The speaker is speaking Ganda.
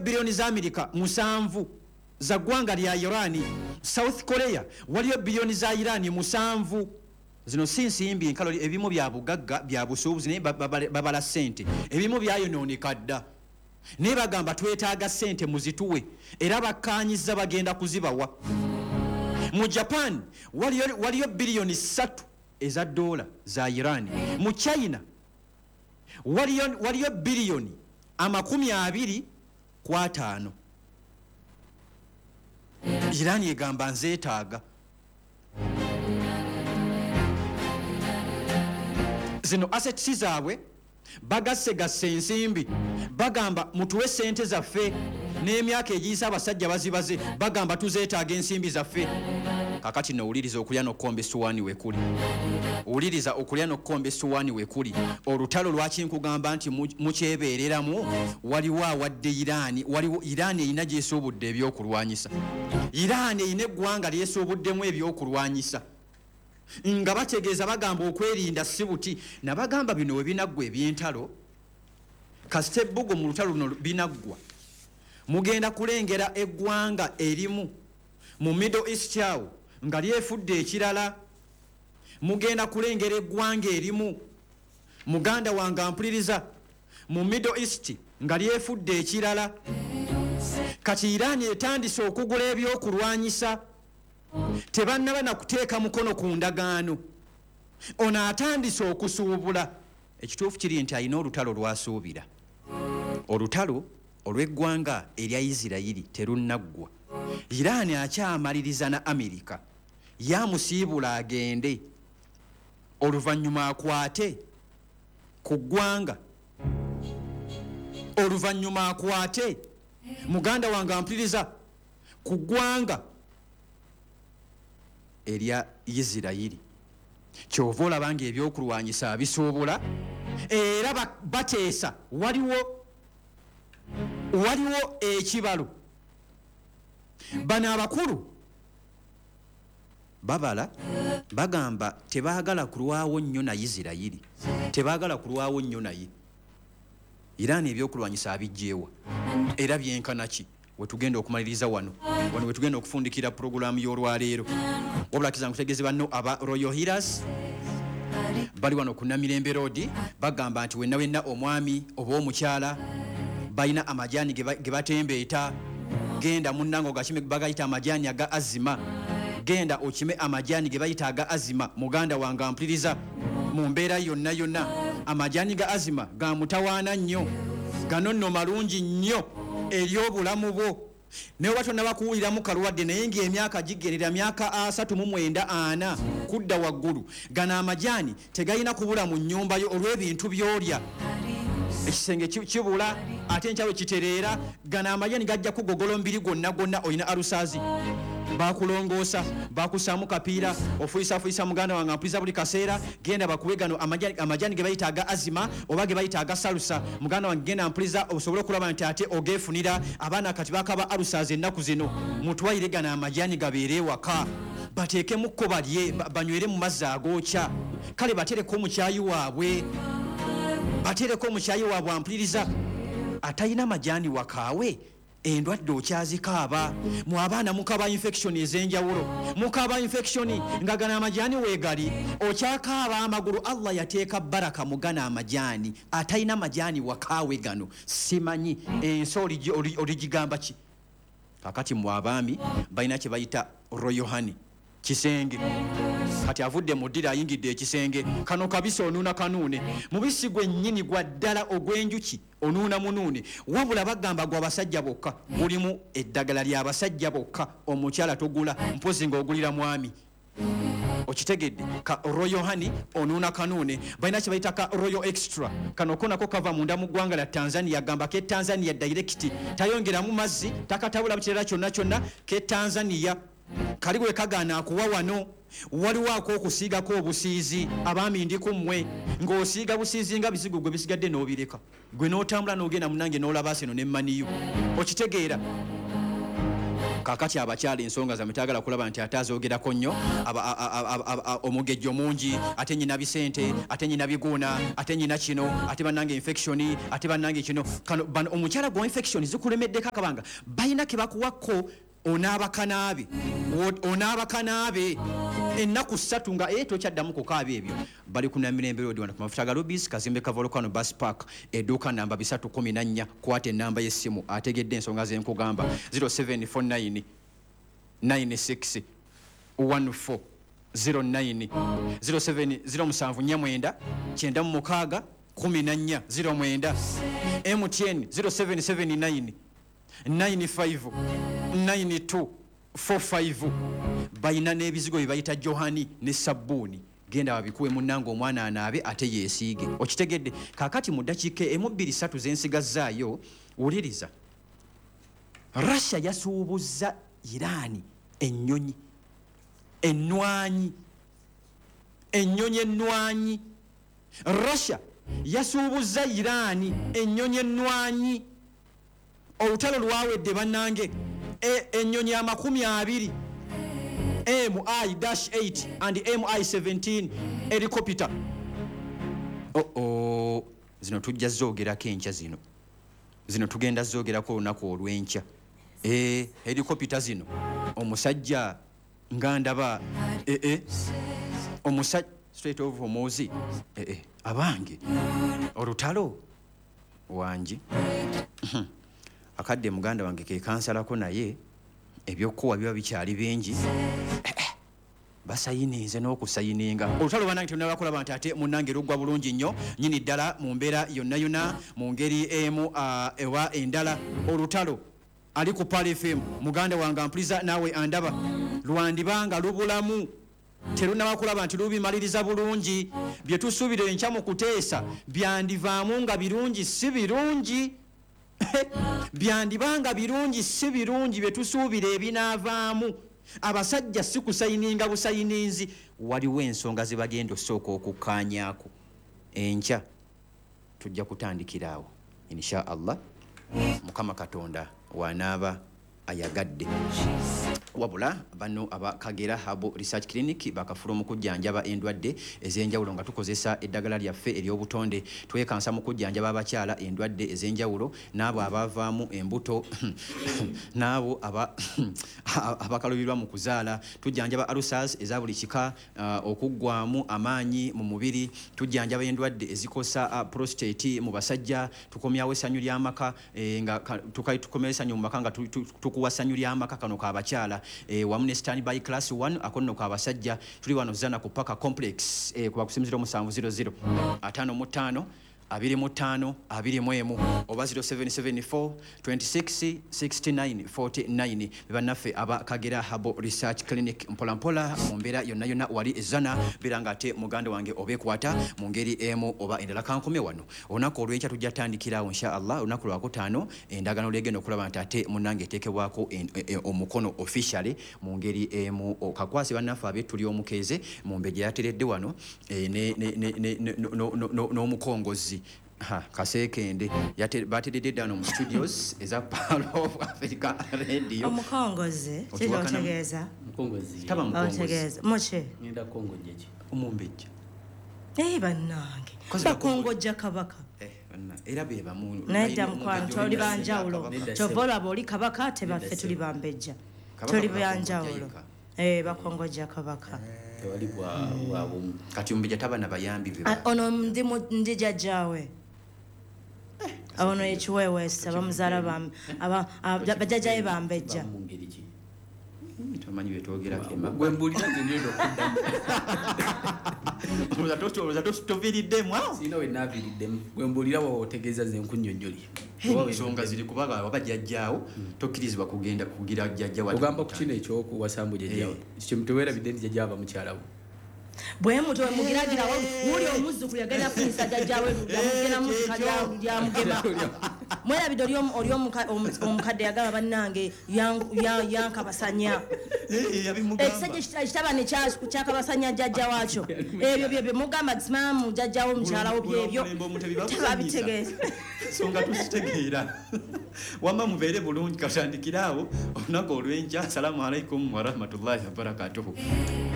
billioni za Amerika 7 za gwanga lya Iran. South Korea waliyo billioni za Iran 7. Zino si nsimbi nkaloli, ebimu bya bugagga bya busuubuzi ne babala sente, ebimu byayonooneka dda naye bagamba twetaaga sente muzituwe era bakkaanyiza bagenda kuzibawa. Mu Japan waliyo billioni 3 eza dola za Iran. Mu China waliyo billioni 25. Iran egamba nzeetaaga. Zino assets zaabwe bagasse ensimbi, bagamba mutuwe sente zaffe, n'emyaka egiyisa abasajja bazibaze bagamba tuzeetaaga ensimbi zaffe. Kakati no uliriza okulya n'okkomba essuwaani wekuli, uliriza okulya n'okkomba essuwaani wekuli. Olutalo lwaki nkugamba nti mukyebeereramu, waliwo awadde Iran, waliwo Iran erina gyesuubudde ebyokulwanyisa. Iran erina eggwanga lyesuubuddemu ebyokulwanyisa nga bategeeza bagamba okwerinda si buti. Nabagamba bino we binaggwa eby'entalo, kasita ebbugo mu lutalo luno binaggwa, mugenda kulengera eggwanga erimu mu Middle East awo nga lyefudde ekirala. Mugenda kulengera eggwanga erimu, muganda wange ampuliriza, mu Middle East nga lyefudde ekirala. Kati Iran etandise okugula ebyokulwanyisa, tebannaba na kuteeka mukono ku ndagaano. Ono atandise okusuubula. Ekituufu kiri nti alina olutalo lwasuubira. Olutalo olw'eggwanga erya Isirayiri terunnaggwa. Iran akyamaliriza na Amerika, yamusiibula agende, oluvannyuma akwate ku ggwanga, oluvannyuma akwate muganda wange ampuliriza ku ggwanga erya Isirayiri. Kyova olaba nga ebyokulwanyisa bisuubula era bateesa. Waliwo ekibalo. Bano abakulu babala bagamba tebaagala kulwawo nnyo na Isirayiri, tebaagala kulwawo nnyo naye. Iran ebyokulwanyisa abijjeewa era byenkana ki wetugenda okumaliriza wano wetugenda okufundikira programu y'olwaleero. Wabula kiza nkutegeeze banno aba Royal Healers bali wano ku Namirembe Road, bagamba nti wenna omwami oba omukyala balina amajaani ge batembeeta, genda munnango gakime bagayita amajaani aga azima, genda okime amajaani ge bayita aga azima. Muganda wange ampuliriza, mu mbeera yonna amajaani ga azima ga mutawaana nnyo, gano nno malungi nnyo eri obulamu bwo. Naye watonna bakuwuliramu kalwadde naye ng'emyaka gigendera myaka 39 kudda waggulu. Gano amajaani tegayina kubula mu nnyumba yo olw'ebintu by'olya. Ekisenge kibula ate enkyawe kitereera. Gano amajaani gajja kugogola omubiri gwonna olina alusaazi. Bakulongoosa, bakusaamu kapiira, ofuisa muganda wange ampuliriza buli kaseera. Genda bakuwe gano amajaani ge bayita aga azima oba ge bayita aga salusa. Muganda wange genda ampuliriza osobole okulaba nti ate ogeefunira. Abaana kati bakaba alusaazi ennaku zino, mutwayire gano amajaani gabeere ewaka, bateekemukko balye, banywere mu mazzi agookya. Kale batereko omukyayi waabwe, ampuliriza atalina majaani wakaawe. Endwadde okyazikaaba. Mu abaana mukaba infection ez'enjawulo, mukaba infection nga gana amajaani weegali, okyakaaba amagulu. Allah yateeka baraka mu gana amajaani. Atalina majaani wakaawe gano simanyi enso oligigamba ki. Kakati mu abaami balina kye bayita Royal Honey, kisenge. Kati avudde mu ddira ayingidde ekisenge. Kano kabisi onuuna kanuune, mubisi gwe nnyini gwa ddala ogw'enjuki onuuna munuune. Wabula bagamba gwa basajja bokka, mulimu eddagala lya basajja bokka. Omukyala togula, mpozi ng'ogulira mwami. Okitegedde? Ka Royal Honey onuuna kanuune. Balina kye bayita ka Royal Extra. Kano ko nako kava munda mu ggwanga lya Tanzania. Gamba ke Tanzania direct, tayongeramu mazzi, takatabula bukirala kyonna ke Tanzania. Kaliwe kagana akuwa wano. Waliwo ak'okusiigako obusiizi. Abaami ndi ku mmwe ng'osiiga busiizi nga bisigo gwe bisigadde n'obireka, gwe n'otambula n'ogenda munange n'olaba aseno ne maniyo. Okitegeera? kakati abakyala ensonga za mutagala kulaba nti atazoogerako nnyo omugejjo mungi ate nyina bisente ate nyina biguuna ate nyina kino ate bannange infection ate bannange kino kano omukyala gwa infection zikulemeddeko akabanga balina ke bakuwakko onaabakanaabe ennaku 3 nga tokyaddamu kukaaba ebyo bali ku Namirembe Road wano ku mafuta ga Rubis kazimbe ka Volcano Bus Park edduuka namba 314 kwata ennamba y'essimu ategedde ensonga zenkugamba 0749 96 14 09 0709 96 14 09 MTN 0779 95 92 45 bayina n'ebizigo bye bayita Johani ne sabbuuni genda babikuwe munnange omwana anaabe ate yeesiige okitegedde kaakati mu ddakiika 1-2-3 zensigazaayo wuliriza Russia yasuubuzza Irani ennyonyi ennwanyi Russia yasuubuzza Irani ennyonyi ennwanyi olutalo lwawedde bannange ennyonyi 20 MI-8 and MI-17 helicopter zino tujja zoogerako enkya zino tugenda zoogerako olunaku olw'enkya helicopter zino omusajja nga ndaba omusajja Strait of Hormuz abange olutalo wangi akadde muganda wange ke kansalako naye ebyokuwa biba bikyali bingi basayinize n'okusayininga olutalo banange tenabakulaba nti ate munnange luggwa bulungi nnyo nyini ddala mu mbeera yonna mu ngeri emu ewa endala olutalo ali ku Pal FM muganda wange ampuliza naawe andaba lwandibanga lubulamu terunabakulaba nti lubimaliriza bulungi bye tusuubira enkya mu kuteesa byandivaamu nga birungi si birungi byandibanga birungi si birungi bye tusuubira ebinaavaamu abasajja si kusayininga busayininzi waliwo ensonga ze bagenda osooka okukkaanyaako enkya tujja kutandikira awo insha Allah mukama katonda wanaaba ayagadde wabula bano aba Kagera Habo Research Clinic bakafula mu kujjanjaba endwadde ez'enjawulo nga tukozesa eddagala lyaffe ery'obutonde twekansa mu kujjanjaba abakyala endwadde ez'enjawulo n'abo abavaamu embuto n'abo abakalubirwa mu kuzaala tujjanjaba ulcers eza buli kika okuggwamu amaanyi mu mubiri tujjanjaba endwadde ezikosa prostate mu basajja tukomyawo essanyu ly'amaka nga tukomyawo essanyu mu maka nga tukuwa ssanyu ly'amaka kano k'abakyala wamu ne standby class 1 akonno kabasajja tuli wano zana ku Paka Complex kuba kusimizira 700 55 25 21 oba 0774 26 69 49 bannaffe aba Kagera Habo Research Clinic mpolampola mu mbeera yonna wali ezana biranga ate muganda wange obekwata mu ngeri emu oba endala kankome wano olunaku olw'enkya tujja tandikirawo insha Allah olunaku lwakutaano endagano legenda okulaba nti ate munnange eteekebwako omukono officially mu ngeri emu okakwasi bannaffe abe tuli omukeeze mu mbe gye yateredde wano n'omukongozi kasekende bateredde ddano mu studios eza Pal of Africa Radio omukongozi kyotegeeza taba mukongozi moche ngenda kongojja ki omumbejja bannange bakongojja kabaka era bebamu naye mukwano toli banjawulo kyovola boli kabaka tebaffe tuli bambejja toli banjawulo bakongojja kabaka tewali bwabumu kati omumbejja taba nabayambi ono ndi jajjaawe abono ekiweweesa bamuzaala bajjajjaye bambejja tamanyi betwogerako gwe mbulira ngenda okuddamu toviiriddemu sina we naaviiriddemu gwe mbulira waotegeeza ze nkunnyonnyoli ensonga ziri kubaga waba jjajjaawo tokkirizibwa kugenda kugira jjajja ogamba ku kino ekyokuwasambu jjajjaawo teweerabidde nti jjajjaaba mukyalawo bwe muto mugiragira wuli omuzzukulu yagenda kunyisa jjajjaawe yamugena muzika lyamugema Mwelabidde oli omukadde yagamba bannange yankabasanya. Ekisajja ekitabane kyakabasanya jjajja waakyo. Ebyo bye mugamba simaamu jjajjawo mukyalawo byebyo. Tebabitegeeza. Songa tusitegeera. Wamba mubeere bulungi katandikiraawo olunaku olw'enkya. Assalamu alaikum warahmatullahi wabarakatuhu.